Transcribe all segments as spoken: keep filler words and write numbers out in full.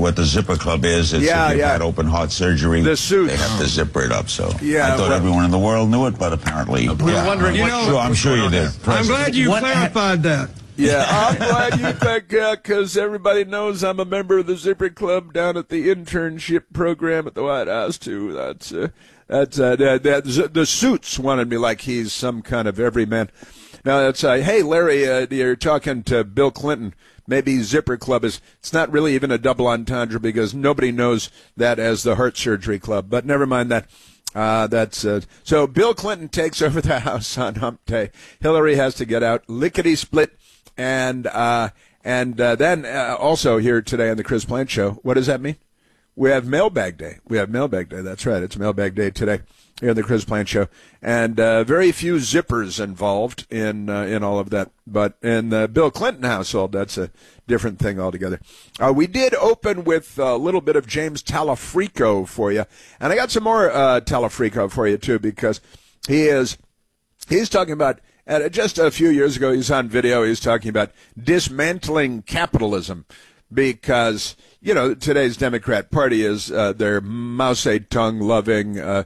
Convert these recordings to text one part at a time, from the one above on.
what the zipper club is. It's yeah, if you've yeah. had open heart surgery, the suits. they have to zipper it up. So yeah, I thought well, everyone in the world knew it, but apparently, we were yeah, wondering. I'm You know, sure, I'm sure you did. I'm glad you What clarified that. Yeah, I'm glad you think, because uh, everybody knows I'm a member of the Zipper Club down at the internship program at the White House, too. That's, uh, that's, uh, that, that, the suits wanted me like he's some kind of everyman. Now, that's, uh, hey, Larry, uh, you're talking to Bill Clinton. Maybe Zipper Club is, it's not really even a double entendre because nobody knows that as the Heart Surgery Club, but never mind that. Uh, that's uh, so Bill Clinton takes over the House on Hump Day. Hillary has to get out lickety-split. And uh, and uh, then uh, also here today on the Chris Plant Show, what does that mean? We have Mailbag Day. We have Mailbag Day. That's right. It's Mailbag Day today here on the Chris Plant Show. And uh, very few zippers involved in uh, in all of that. But in the Bill Clinton household, that's a different thing altogether. Uh, we did open with a little bit of James Talafrico for you. And I got some more uh, Talafrico for you, too, because he is he's talking about Uh, just a few years ago, he was on video. He was talking about dismantling capitalism because, you know, today's Democrat Party is uh, their Mao Zedong-loving, uh,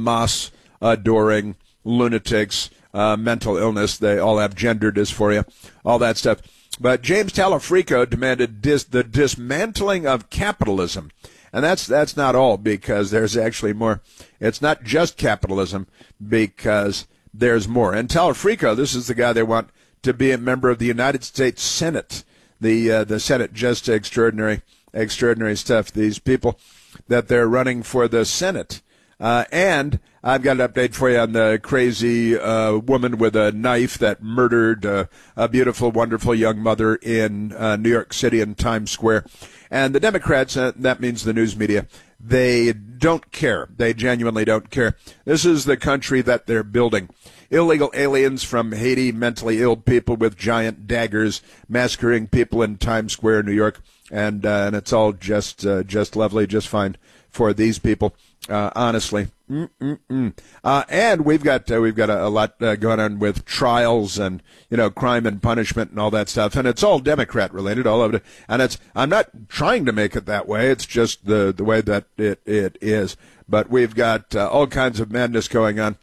Hamas-adoring lunatics, uh, mental illness. They all have gender dysphoria, all that stuff. But James Talafrico demanded dis- the dismantling of capitalism. And that's that's not all, because there's actually more. It's not just capitalism, because there's more. And Talafrico, this is the guy they want to be a member of the United States Senate. The uh, the Senate, just extraordinary, extraordinary stuff. These people that they're running for the Senate. Uh, and I've got an update for you on the crazy uh, woman with a knife that murdered uh, a beautiful, wonderful young mother in uh, New York City in Times Square. And the Democrats, uh, that means the news media, they don't care. They genuinely don't care. This is the country that they're building. Illegal aliens from Haiti, mentally ill people with giant daggers, massacring people in Times Square, New York. And uh, and it's all just uh, just lovely, just fine for these people, uh, honestly. Mm-mm-mm. Uh, and we've got uh, we've got a, a lot uh, going on with trials and, you know, crime and punishment and all that stuff, and it's all Democrat related, all of it. And it's I'm not trying to make it that way. It's just the the way that it it is. But we've got uh, all kinds of madness going on,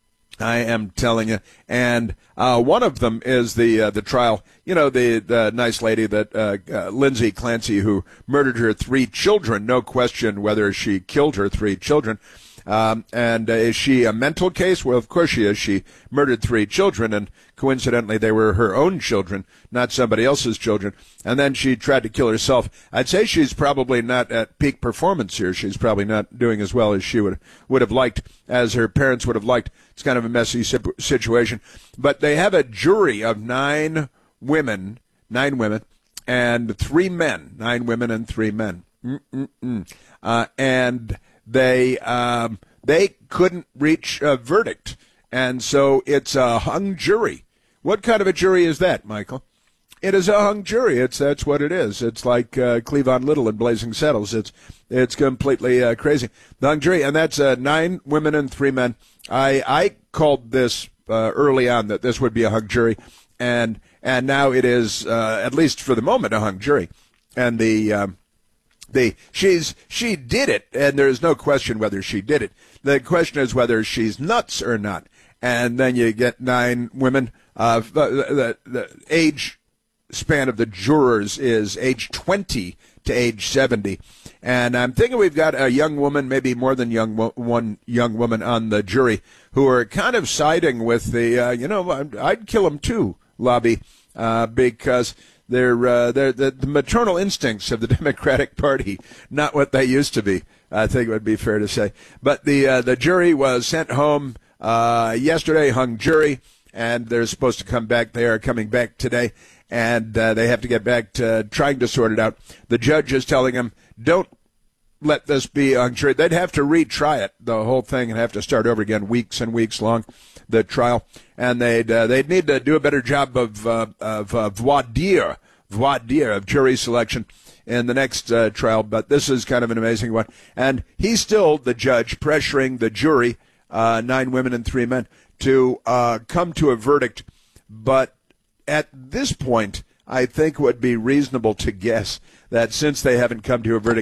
I am telling you. And uh, one of them is the uh, the trial. You know, the, the nice lady that uh, uh, Lindsay Clancy, who murdered her three children. No question whether she killed her three children. Um, and uh, is she a mental case? Well, of course she is. She murdered three children, and coincidentally, they were her own children, not somebody else's children. And then she tried to kill herself. I'd say she's probably not at peak performance here. She's probably not doing as well as she would would have liked, as her parents would have liked. It's kind of a messy situation. But they have a jury of nine women, nine women, and three men. Nine women and three men. Mm-mm-mm. Uh, and they um, they couldn't reach a verdict, and so it's a hung jury. What kind of a jury is that, Michael? It is a hung jury. It's that's what it is. It's like uh, Cleavon Little in Blazing Saddles. It's it's completely uh, crazy. The hung jury, and that's uh, nine women and three men. I I called this uh, early on that this would be a hung jury, and and now it is uh, at least for the moment a hung jury, and the. Um, The, she's she did it, and there is no question whether she did it. The question is whether she's nuts or not. And then you get nine women. Uh, the, the, the age span of the jurors is age twenty to age seventy. And I'm thinking we've got a young woman, maybe more than young one young woman on the jury, who are kind of siding with the, uh, you know, I'd kill them too lobby, uh, because They're, uh, they're the, the maternal instincts of the Democratic Party, not what they used to be, I think it would be fair to say. But the uh, the jury was sent home uh, yesterday, hung jury, and they're supposed to come back. They are coming back today, and uh, they have to get back to trying to sort it out. The judge is telling them, don't let this be hung jury. They'd have to retry it, the whole thing, and have to start over again, weeks and weeks long, the trial. And they'd uh, they'd need to do a better job of uh, of uh, voir dire, voir dire of jury selection in the next uh, trial. But this is kind of an amazing one. And he's still, the judge, pressuring the jury, uh, nine women and three men, to uh, come to a verdict. But at this point, I think it would be reasonable to guess that since they haven't come to a verdict,